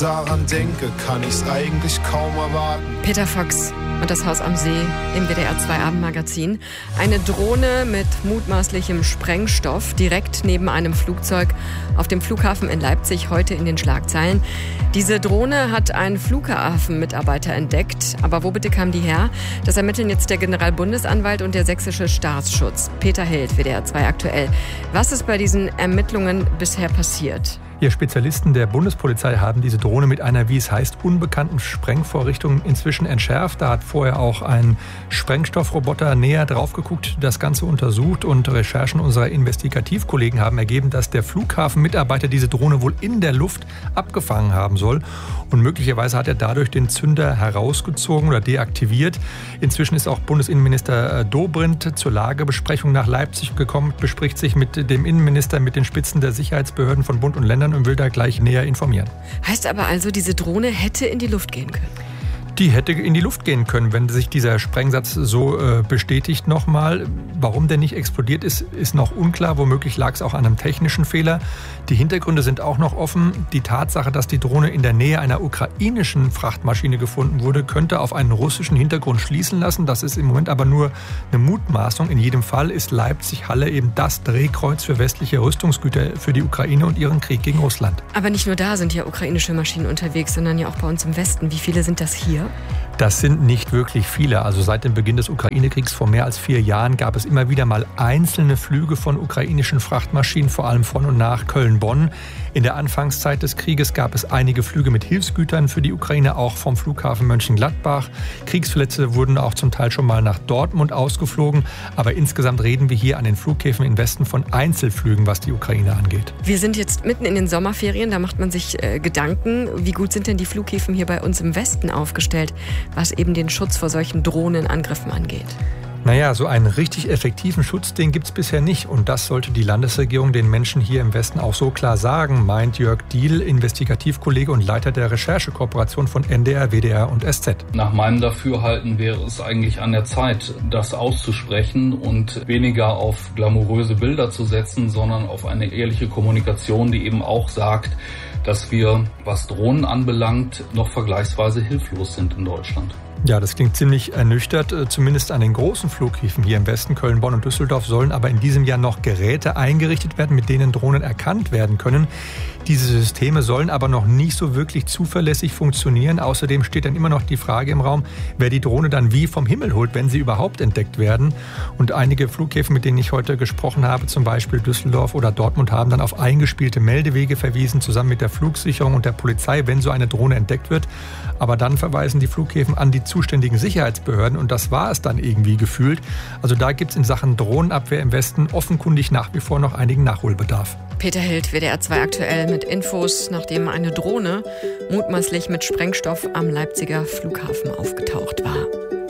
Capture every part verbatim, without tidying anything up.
daran denke, kann ich's eigentlich kaum erwarten. Peter Fox und das Haus am See im W D R zwei Abendmagazin. Eine Drohne mit mutmaßlichem Sprengstoff direkt neben einem Flugzeug auf dem Flughafen in Leipzig, heute in den Schlagzeilen. Diese Drohne hat ein Flughafenmitarbeiter entdeckt. Aber wo bitte kam die her? Das ermitteln jetzt der Generalbundesanwalt und der sächsische Staatsschutz. Peter Hild, W D R zwei aktuell. Was ist bei diesen Ermittlungen bisher passiert? Ja, Spezialisten der Bundespolizei haben diese Drohne mit einer, wie es heißt, unbekannten Sprengvorrichtung inzwischen entschärft. Da hat vorher auch ein Sprengstoffroboter näher drauf geguckt, das Ganze untersucht, und Recherchen unserer Investigativkollegen haben ergeben, dass der Flughafenmitarbeiter diese Drohne wohl in der Luft abgefangen haben soll. Und möglicherweise hat er dadurch den Zünder herausgezogen oder deaktiviert. Inzwischen ist auch Bundesinnenminister Dobrindt zur Lagebesprechung nach Leipzig gekommen, bespricht sich mit dem Innenminister, mit den Spitzen der Sicherheitsbehörden von Bund und Ländern und will da gleich näher informieren. Heißt aber also, diese Drohne hätte in die Luft gehen können? Die hätte in die Luft gehen können, wenn sich dieser Sprengsatz so äh, bestätigt nochmal. Warum der nicht explodiert ist, ist noch unklar. Womöglich lag es auch an einem technischen Fehler. Die Hintergründe sind auch noch offen. Die Tatsache, dass die Drohne in der Nähe einer ukrainischen Frachtmaschine gefunden wurde, könnte auf einen russischen Hintergrund schließen lassen. Das ist im Moment aber nur eine Mutmaßung. In jedem Fall ist Leipzig-Halle eben das Drehkreuz für westliche Rüstungsgüter für die Ukraine und ihren Krieg gegen Russland. Aber nicht nur da sind ja ukrainische Maschinen unterwegs, sondern ja auch bei uns im Westen. Wie viele sind das hier? Das sind nicht wirklich viele. Also seit dem Beginn des Ukraine-Kriegs vor mehr als vier Jahren gab es immer wieder mal einzelne Flüge von ukrainischen Frachtmaschinen, vor allem von und nach Köln-Bonn. In der Anfangszeit des Krieges gab es einige Flüge mit Hilfsgütern für die Ukraine, auch vom Flughafen Mönchengladbach. Kriegsverletzte wurden auch zum Teil schon mal nach Dortmund ausgeflogen. Aber insgesamt reden wir hier an den Flughäfen im Westen von Einzelflügen, was die Ukraine angeht. Wir sind jetzt mitten in den Sommerferien, da macht man sich äh, Gedanken, wie gut sind denn die Flughäfen hier bei uns im Westen aufgestellt, was eben den Schutz vor solchen Drohnenangriffen angeht? Naja, so einen richtig effektiven Schutz, den gibt es bisher nicht. Und das sollte die Landesregierung den Menschen hier im Westen auch so klar sagen, meint Jörg Diehl, Investigativkollege und Leiter der Recherchekooperation von N D R, W D R und S Z. Nach meinem Dafürhalten wäre es eigentlich an der Zeit, das auszusprechen und weniger auf glamouröse Bilder zu setzen, sondern auf eine ehrliche Kommunikation, die eben auch sagt, dass wir, was Drohnen anbelangt, noch vergleichsweise hilflos sind in Deutschland. Ja, das klingt ziemlich ernüchtert. Zumindest an den großen Flughäfen hier im Westen, Köln, Bonn und Düsseldorf, sollen aber in diesem Jahr noch Geräte eingerichtet werden, mit denen Drohnen erkannt werden können. Diese Systeme sollen aber noch nicht so wirklich zuverlässig funktionieren. Außerdem steht dann immer noch die Frage im Raum, wer die Drohne dann wie vom Himmel holt, wenn sie überhaupt entdeckt werden. Und einige Flughäfen, mit denen ich heute gesprochen habe, zum Beispiel Düsseldorf oder Dortmund, haben dann auf eingespielte Meldewege verwiesen, zusammen mit der Flugsicherung und der Polizei, wenn so eine Drohne entdeckt wird. Aber dann verweisen die Flughäfen an die zuständigen Sicherheitsbehörden und das war es dann irgendwie gefühlt. Also da gibt es in Sachen Drohnenabwehr im Westen offenkundig nach wie vor noch einigen Nachholbedarf. Peter Hild, W D R zwei aktuell mit Infos, nachdem eine Drohne mutmaßlich mit Sprengstoff am Leipziger Flughafen aufgetaucht war.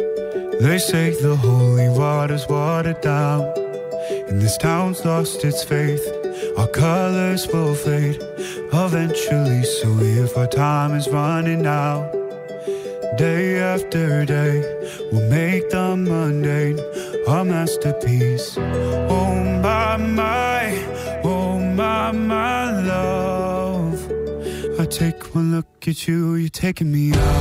They say the holy water's watered down and this town's lost its faith. Our colors will fade eventually, so if our time is running out, day after day, we'll make the mundane our masterpiece. Oh my, my, oh my, my love. I take one look at you, you're taking me out.